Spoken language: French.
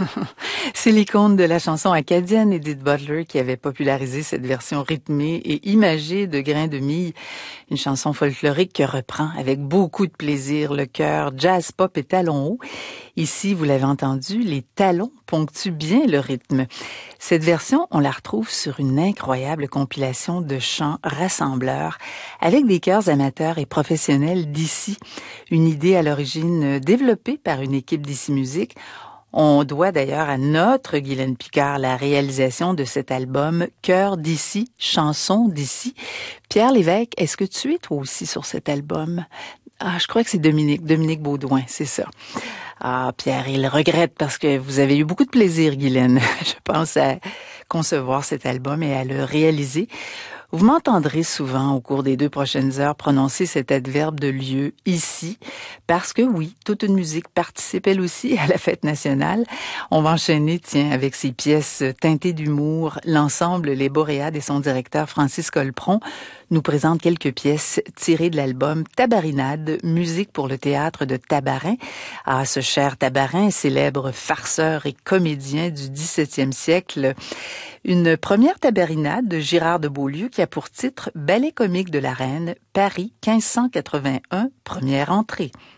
C'est l'icône de la chanson acadienne Edith Butler qui avait popularisé cette version rythmée et imagée de Grains de Mie, une chanson folklorique que reprend avec beaucoup de plaisir le chœur jazz pop et talons hauts. Ici, vous l'avez entendu, les talons ponctuent bien le rythme. Cette version, on la retrouve sur une incroyable compilation de chants rassembleurs avec des chœurs amateurs et professionnels d'ici. Une idée à l'origine développée par une équipe d'ici Musique. On doit d'ailleurs à notre Guylaine Picard la réalisation de cet album Cœur d'ici, chansons d'ici. Pierre Lévesque, est-ce que tu es toi aussi sur cet album? Ah, je crois que c'est Dominique Baudouin, c'est ça. Ah, Pierre, il regrette parce que vous avez eu beaucoup de plaisir, Guylaine, je pense, à concevoir cet album et à le réaliser. Vous m'entendrez souvent au cours des 2 prochaines heures prononcer cet adverbe de lieu, ici, parce que oui, toute une musique participe elle aussi à la fête nationale. On va enchaîner, tiens, avec ces pièces teintées d'humour. L'ensemble Les Boréades et son directeur Francis Colpron nous présente quelques pièces tirées de l'album Tabarinade, musique pour le théâtre de Tabarin. Ah, ce cher Tabarin, célèbre farceur et comédien du XVIIe siècle. Une première tabarinade de Girard de Beaulieu qui a pour titre Ballet comique de la Reine, Paris 1581, première entrée.